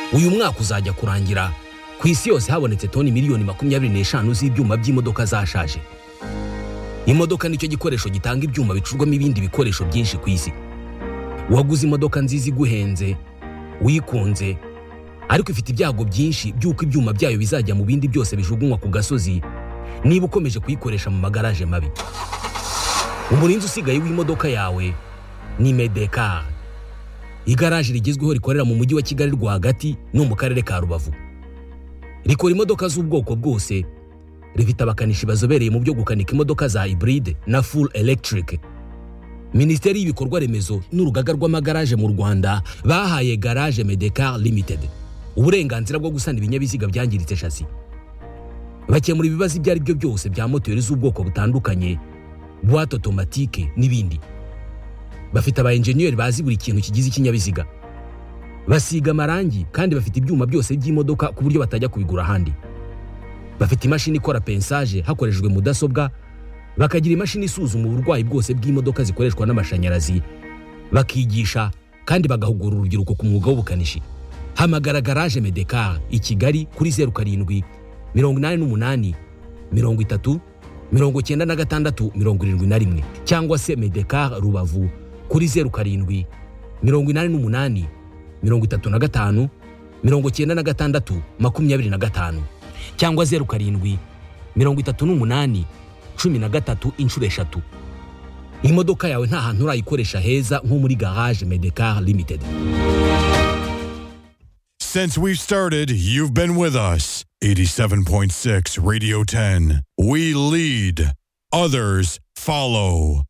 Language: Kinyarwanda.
uyu mwaka uzajya kurangira ku isi yose habonetse toni miliyoni 25 z'ibyuma by'imodoka zashaje. Imodoka nicyo gikoresho gitanga ibyuma bicurwamo ibindi bikoresho byinshi ku isi. Waguze imodoka nziza iguhenze, wikunze, ariko ifite ibyago byinshi by'uko ibyuma byayo bizajya mu bindi byose bijugunywa ku gasozi niba ukomeje kuyikoresha mu magaraje mabi. Umurinzi usigaye w'imodoka yawe ni Medekar. Igaraje rigezweho rikorera mu mujyi wa Kigali rwagati no mu karere ka Rubavu. Rikora imodoka z'ubwoko bwose, rifite abakanishi bazobereye mu byo gukanika imodoka za hybride na full electric. Minisiteri y'ibikorwa remezo n'urugaga rw'amagaraje mu Rwanda bahaye Garage Medekar Limited uburenganzira bwo gusana ibinyabiziga byangiritse chassis. Bakemura ibibazo ibyo ari byo byose bya moteri z'ubwoko butandukanye, boîte automatique n'ibindi. Bafite aba engineer bazi buri kintu kigize ikinyabiziga. Basiga amarangi kandi bafite ibyuma byose by'imodoka ku buryo batajya kubigura ahandi. Bafite imashini ikora pensage hakoreshejwe mudasobwa, bakagira imashini isuzuma uburwayi bwose bw'imodoka zikoreshwa n'amashanyarazi, bakigisha kandi bagahugura urubyiruko ku mwuga w'ubukanishi. Hamagara Garage Medekar i Kigali kuri 07 88 30 96 71 cyangwa se Medekar Rubavu kuri 07 88 35 96 25 cyangwa 07 38 13 inshuro 3. Imodoka yawe nta hantu urayikoresha heza nko muri Garage Medekar Limited. Since we've started, you've been with us. 87.6 Radio 10. We lead, others follow.